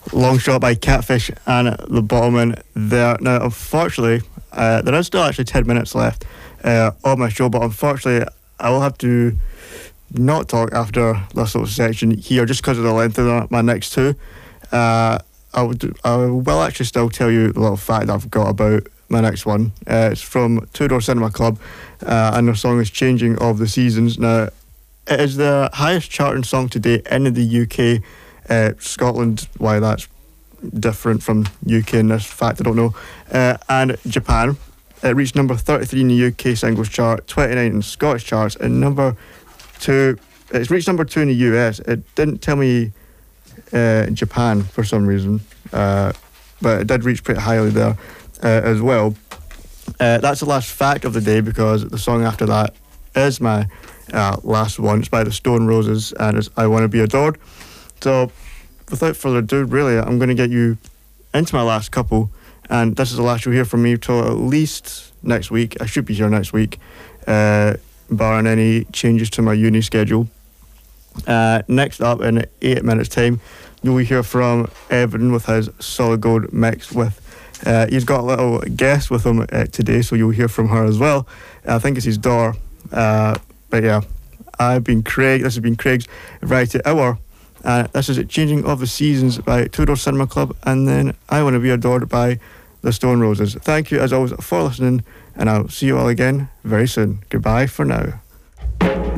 Long Shot by Catfish and The Bottlemen there. Now, unfortunately, there is still actually 10 minutes left on my show, but unfortunately, I will have to not talk after this little section here just because of the length of my next two. I will actually still tell you the little fact that I've got about my next one. It's from Two Door Cinema Club, and their song is Changing of the Seasons. Now, it is the highest charting song to date in the UK. Scotland, why that's different from UK in this fact, I don't know. And Japan. It reached number 33 in the UK singles chart, 29 in Scottish charts, and number 2. It's reached number 2 in the US. It didn't tell me Japan for some reason, but it did reach pretty highly there as well. That's the last fact of the day because the song after that is my last one. It's by the Stone Roses and it's I Want to Be Adored. So without further ado, really, I'm going to get you into my last couple, and this is the last you'll hear from me till at least next week. I should be here next week, barring any changes to my uni schedule. Next up in 8 minutes time, you'll hear from Evan with his Solid Gold mix with he's got a little guest with him today, so you'll hear from her as well. I think it's his daughter, but yeah, I've been Craig. This has been Craig's Variety Hour. This is Changing of the Seasons by Two Door Cinema Club, and then I Want to Be Adored by the Stone Roses. Thank you as always for listening, and I'll see you all again very soon. Goodbye for now.